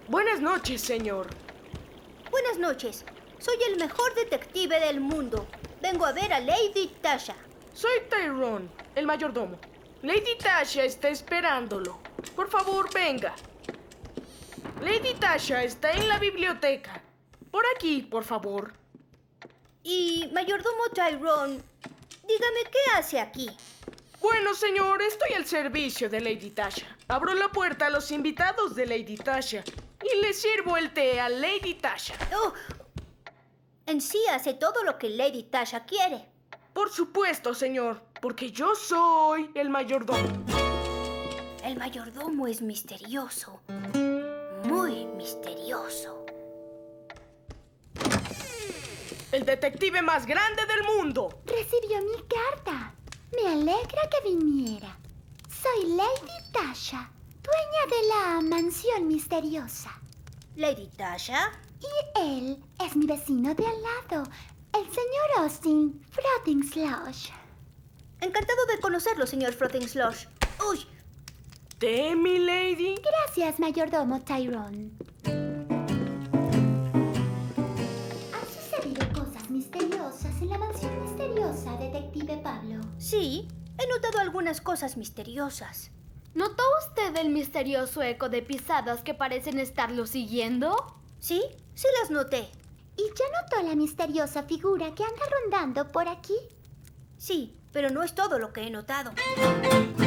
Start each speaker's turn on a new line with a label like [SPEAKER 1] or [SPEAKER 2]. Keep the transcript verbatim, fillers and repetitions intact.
[SPEAKER 1] Buenas noches, señor.
[SPEAKER 2] Buenas noches. Soy el mejor detective del mundo. Vengo a ver a Lady Tasha.
[SPEAKER 1] Soy Tyrone, el mayordomo. Lady Tasha está esperándolo. Por favor, venga. Lady Tasha está en la biblioteca. Por aquí, por favor.
[SPEAKER 2] Y, mayordomo Tyrone, dígame qué hace aquí.
[SPEAKER 1] Bueno, señor, estoy al servicio de Lady Tasha. Abro la puerta a los invitados de Lady Tasha y le sirvo el té a Lady Tasha.
[SPEAKER 2] Oh, en sí hace todo lo que Lady Tasha quiere.
[SPEAKER 1] Por supuesto, señor, porque yo soy el mayordomo.
[SPEAKER 2] El mayordomo es misterioso. Muy misterioso.
[SPEAKER 1] El detective más grande del mundo.
[SPEAKER 3] Recibió mi carta. Me alegra que viniera. Soy Lady Tasha, dueña de la mansión misteriosa.
[SPEAKER 2] ¿Lady Tasha?
[SPEAKER 3] Y él es mi vecino de al lado, el señor Austin Frothingslosh.
[SPEAKER 2] Encantado de conocerlo, señor Frothingslosh. ¡Uy!
[SPEAKER 1] ¿Té, mi lady?
[SPEAKER 3] Gracias, mayordomo Tyrone. Han sucedido cosas misteriosas en la mansión misteriosa, detective Pablo.
[SPEAKER 2] Sí, he notado algunas cosas misteriosas.
[SPEAKER 4] ¿Notó usted el misterioso eco de pisadas que parecen estarlo siguiendo?
[SPEAKER 2] Sí, sí las noté.
[SPEAKER 3] ¿Y ya notó la misteriosa figura que anda rondando por aquí?
[SPEAKER 2] Sí, pero no es todo lo que he notado.